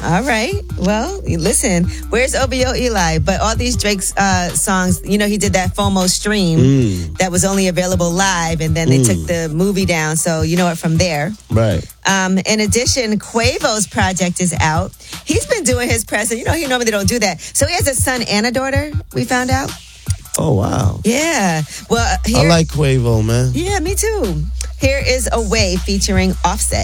All right. Well, listen, where's OBO Eli? But all these Drake's songs, you know, he did that FOMO stream that was only available live, and then they took the movie down. So you know it from there. Right. In addition, Quavo's project is out. He's been doing his press, and you know, he normally don't do that. So he has a son and a daughter, we found out. Oh, wow. Yeah. Well, I like Quavo, man. Yeah, me too. Here is Away featuring Offset.